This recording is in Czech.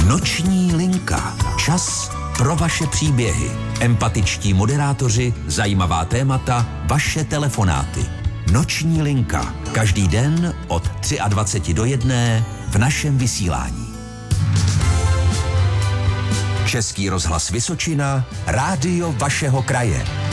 Noční linka. Čas pro vaše příběhy. Empatičtí moderátoři, zajímavá témata, vaše telefonáty. Noční linka. Každý den od 23 do 1 v našem vysílání. Český rozhlas Vysočina, rádio vašeho kraje.